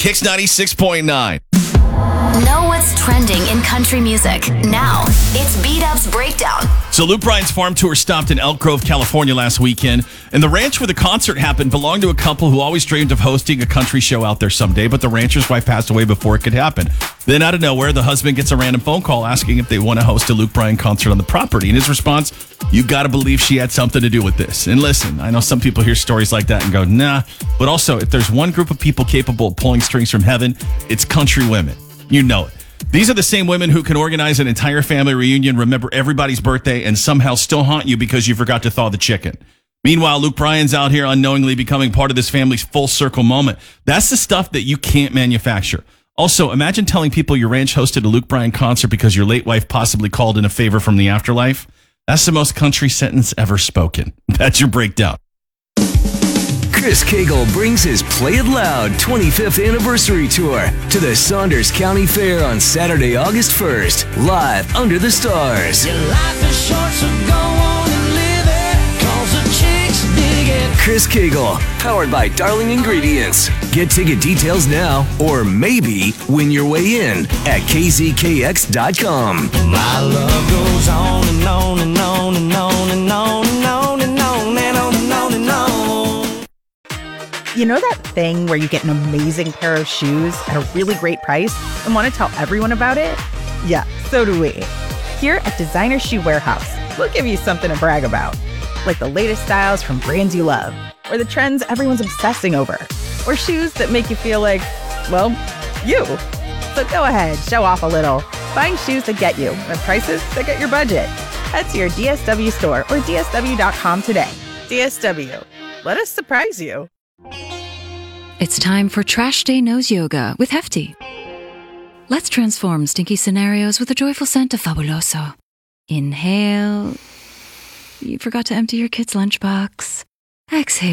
Kicks 96.9. Know what's trending in country music. Now, it's Beat-Up's Breakdown. So Luke Bryan's farm tour stopped in Elk Grove, California last weekend, and the ranch where the concert happened belonged to a couple who always dreamed of hosting a country show out there someday, but the rancher's wife passed away before it could happen. Then out of nowhere, the husband gets a random phone call asking if they want to host a Luke Bryan concert on the property, and his response, "You got to believe she had something to do with this." And listen, I know some people hear stories like that and go, nah, but also, if there's one group of people capable of pulling strings from heaven, it's country women. You know it. These are the same women who can organize an entire family reunion, remember everybody's birthday, and somehow still haunt you because you forgot to thaw the chicken. Meanwhile, Luke Bryan's out here unknowingly becoming part of this family's full circle moment. That's the stuff that you can't manufacture. Also, imagine telling people your ranch hosted a Luke Bryan concert because your late wife possibly called in a favor from the afterlife. That's the most country sentence ever spoken. That's your breakdown. Chris Cagle brings his Play It Loud 25th anniversary tour to the Saunders County Fair on Saturday, August 1st, live under the stars. Your life is short, so go on and live it, 'cause the chicks dig it. Chris Cagle, powered by Darling Ingredients. Get ticket details now, or maybe win your way in at kzkx.com. My love goes on and on and on and on and on and on and on and on and on and on. You know that thing where you get an amazing pair of shoes at a really great price and want to tell everyone about it? Yeah, so do we. Here at Designer Shoe Warehouse, we'll give you something to brag about, like the latest styles from brands you love, or the trends everyone's obsessing over, or shoes that make you feel like, well, you. So go ahead, show off a little. Find shoes that get you at prices that get your budget. Head to your DSW store or DSW.com today. DSW, let us surprise you. It's time for Trash Day Nose Yoga with Hefty. Let's transform stinky scenarios with a joyful scent of Fabuloso. Inhale. You forgot to empty your kid's lunchbox. Exhale.